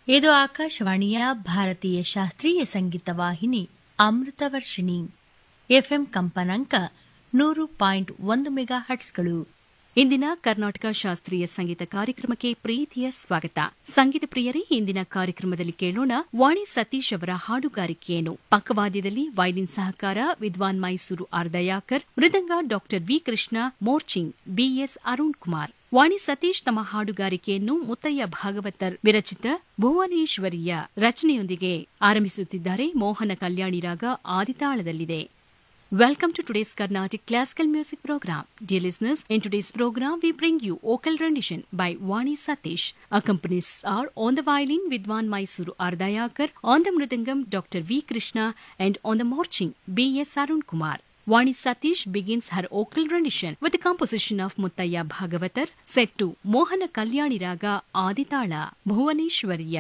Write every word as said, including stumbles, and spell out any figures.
ಇದು ಆಕಾಶವಾಣಿಯ ಭಾರತೀಯ ಶಾಸ್ತ್ರೀಯ ಸಂಗೀತ ವಾಹಿನಿ ಅಮೃತವರ್ಷಿಣಿ. ಎಫ್ಎಂ ಕಂಪನಾಂಕ ನೂರು ಪಾಯಿಂಟ್ ಒಂದು ಮೆಗಾ ಹಟ್ಸ್ಗಳು. ಇಂದಿನ ಕರ್ನಾಟಕ ಶಾಸ್ತ್ರೀಯ ಸಂಗೀತ ಕಾರ್ಯಕ್ರಮಕ್ಕೆ ಪ್ರೀತಿಯ ಸ್ವಾಗತ. ಸಂಗೀತ ಪ್ರಿಯರೇ, ಇಂದಿನ ಕಾರ್ಯಕ್ರಮದಲ್ಲಿ ಕೇಳೋಣ ವಾಣಿ ಸತೀಶ್ ಅವರ ಹಾಡುಗಾರಿಕೆಯನ್ನು. ಪಕ್ಕವಾದ್ಯದಲ್ಲಿ ವೈಲಿನ್ ಸಹಕಾರ ವಿದ್ವಾನ್ ಮೈಸೂರು ಆರ್ ದಯಾಕರ್, ಮೃದಂಗ doctor V Krishna, morsing BS Arun Kumar. ವಾಣಿ ಸತೀಶ್ ತಮ್ಮ ಹಾಡುಗಾರಿಕೆಯನ್ನು ಮುತ್ತಯ್ಯ ಭಾಗವತರ್ ವಿರಚಿತ ಭುವನೇಶ್ವರಿಯ ರಚನೆಯೊಂದಿಗೆ ಆರಂಭಿಸುತ್ತಿದ್ದಾರೆ. ಮೋಹನ ಕಲ್ಯಾಣಿ ರಾಗ ಆದಿತಾಳದಲ್ಲಿದೆ. Welcome to today's Carnatic Classical Music Program. Dear listeners, in today's program we bring you vocal rendition by Vani Satish. Accompanies are on the violin Vidwan Mysuru R. Dayakar, on the mridangam Doctor V. Krishna, and on the morching B. S. Arun Kumar. Vani Satish begins her vocal rendition with the composition of Muttaya Bhagavatar, set to Mohana Kalyani Raga Aditala Bhuvaneshwariya.